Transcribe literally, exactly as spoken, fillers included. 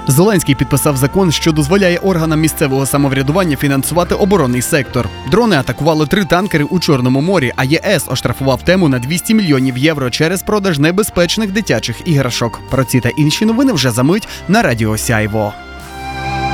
Зеленський підписав закон, що дозволяє органам місцевого самоврядування фінансувати оборонний сектор. Дрони атакували три танкери у Чорному морі, а ЄС оштрафував тему на двісті мільйонів євро через продаж небезпечних дитячих іграшок. Про ці та інші новини вже за мить на Радіо Сяйво.